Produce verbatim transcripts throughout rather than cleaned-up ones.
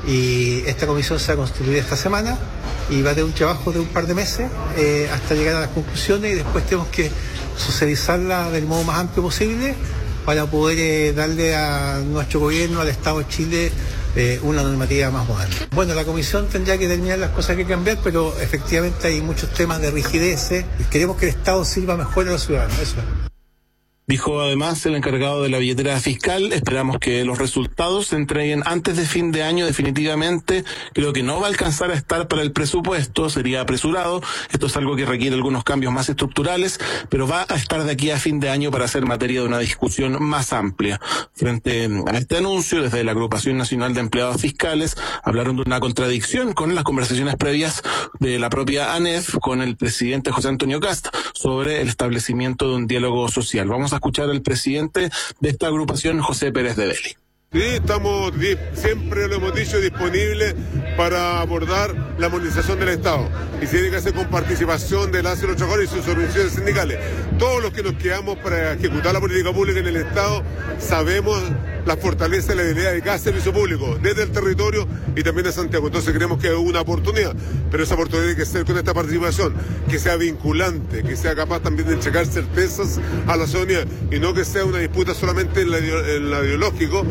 y esta comisión se va a constituir esta semana y va a tener un trabajo de un par de meses eh, hasta llegar a las conclusiones, y después tenemos que socializarla del modo más amplio posible para poder eh, darle a nuestro gobierno, al Estado de Chile, eh, una normativa más moderna. Bueno, la comisión tendrá que determinar las cosas que hay que cambiar, pero efectivamente hay muchos temas de rigideces y queremos que el Estado sirva mejor a los ciudadanos. Eso es. Dijo además el encargado de la billetera fiscal: esperamos que los resultados se entreguen antes de fin de año definitivamente. Creo que no va a alcanzar a estar para el presupuesto, sería apresurado. Esto es algo que requiere algunos cambios más estructurales, pero va a estar de aquí a fin de año para ser materia de una discusión más amplia. Frente a este anuncio, desde la Agrupación Nacional de Empleados Fiscales hablaron de una contradicción con las conversaciones previas de la propia ANEF con el presidente José Antonio Kast sobre el establecimiento de un diálogo social. Vamos a escuchar al presidente de esta agrupación, José Pérez de Belli. Sí, estamos, siempre lo hemos dicho, disponibles para abordar la modernización del Estado. Y se tiene que hacer con participación de las y los trabajadores y sus organizaciones sindicales. Todos los que nos quedamos para ejecutar la política pública en el Estado sabemos la fortaleza y la debilidad de cada servicio público, desde el territorio y también de Santiago. Entonces creemos que es una oportunidad, pero esa oportunidad tiene que ser con esta participación, que sea vinculante, que sea capaz también de entregar certezas a la ciudadanía y no que sea una disputa solamente en la, en la ideológico.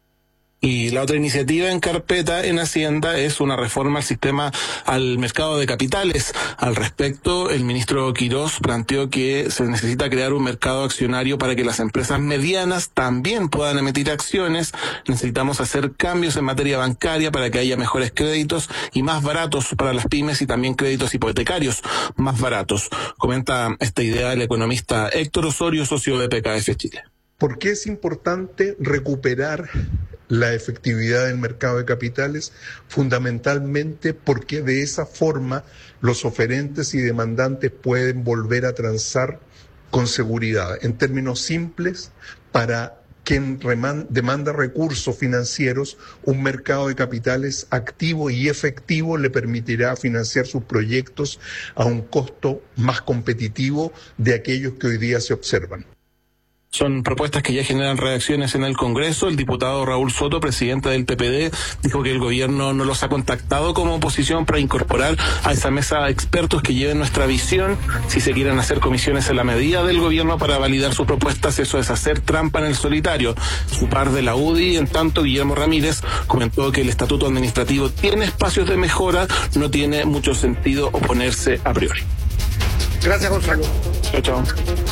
Y la otra iniciativa en carpeta en Hacienda es una reforma al sistema, al mercado de capitales. Al respecto, el ministro Quirós planteó que se necesita crear un mercado accionario para que las empresas medianas también puedan emitir acciones. Necesitamos hacer cambios en materia bancaria para que haya mejores créditos y más baratos para las pymes, y también créditos hipotecarios más baratos. Comenta esta idea el economista Héctor Osorio, socio de P K F Chile. ¿Por qué es importante recuperar la efectividad del mercado de capitales? Fundamentalmente porque de esa forma los oferentes y demandantes pueden volver a transar con seguridad. En términos simples, para quien reman- demanda recursos financieros, un mercado de capitales activo y efectivo le permitirá financiar sus proyectos a un costo más competitivo de aquellos que hoy día se observan. Son propuestas que ya generan reacciones en el Congreso. El diputado Raúl Soto, presidente del P P D, dijo que el gobierno no los ha contactado como oposición para incorporar a esa mesa expertos que lleven nuestra visión. Si se quieren hacer comisiones en la medida del gobierno para validar sus propuestas, eso es hacer trampa en el solitario. Su par de la U D I, en tanto, Guillermo Ramírez, comentó que el estatuto administrativo tiene espacios de mejora, no tiene mucho sentido oponerse a priori. Gracias, Gonzalo. Chao, chao.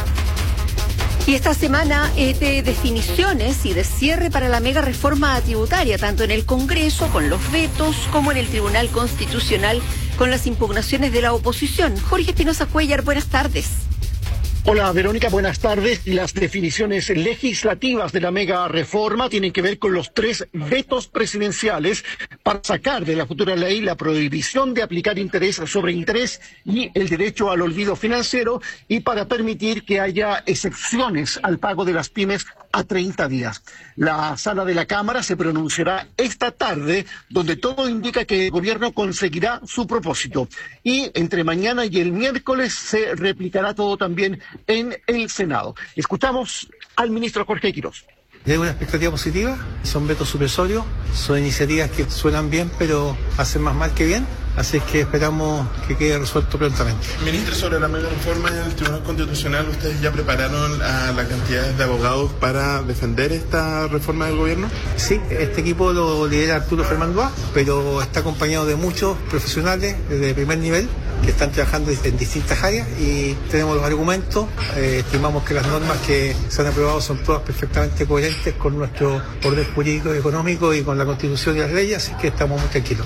Y esta semana es de definiciones y de cierre para la mega reforma tributaria, tanto en el Congreso con los vetos como en el Tribunal Constitucional con las impugnaciones de la oposición. Jorge Espinosa Cuellar, buenas tardes. Hola Verónica, buenas tardes. Las definiciones legislativas de la mega reforma tienen que ver con los tres vetos presidenciales para sacar de la futura ley la prohibición de aplicar interés sobre interés y el derecho al olvido financiero, y para permitir que haya excepciones al pago de las pymes a treinta días. La sala de la Cámara se pronunciará esta tarde, donde todo indica que el gobierno conseguirá su propósito. Y entre mañana y el miércoles se replicará todo también en el Senado. Escuchamos al ministro Jorge Quirós. Hay una expectativa positiva, son vetos supresorios, son iniciativas que suenan bien pero hacen más mal que bien, así es que esperamos que quede resuelto prontamente. Ministro, sobre la mega reforma en el Tribunal Constitucional, ¿ustedes ya prepararon a la cantidad de abogados para defender esta reforma del gobierno? Sí, este equipo lo lidera Arturo Fernández, pero está acompañado de muchos profesionales de primer nivel que están trabajando en distintas áreas, y tenemos los argumentos. Eh, estimamos que las normas que se han aprobado son todas perfectamente coherentes con nuestro orden jurídico y económico y con la Constitución y las leyes, así que estamos muy tranquilos.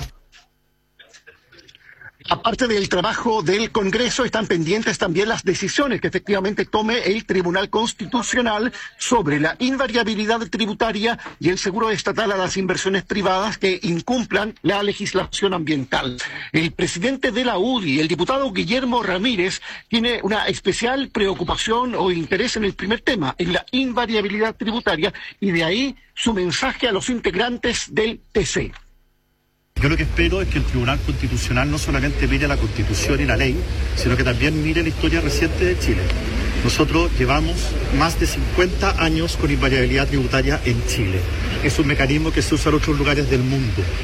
Aparte del trabajo del Congreso, están pendientes también las decisiones que efectivamente tome el Tribunal Constitucional sobre la invariabilidad tributaria y el seguro estatal a las inversiones privadas que incumplan la legislación ambiental. El presidente de la U D I, el diputado Guillermo Ramírez, tiene una especial preocupación o interés en el primer tema, en la invariabilidad tributaria, y de ahí su mensaje a los integrantes del T C. Yo lo que espero es que el Tribunal Constitucional no solamente mire la Constitución y la ley, sino que también mire la historia reciente de Chile. Nosotros llevamos más de cincuenta años con invariabilidad tributaria en Chile. Es un mecanismo que se usa en otros lugares del mundo.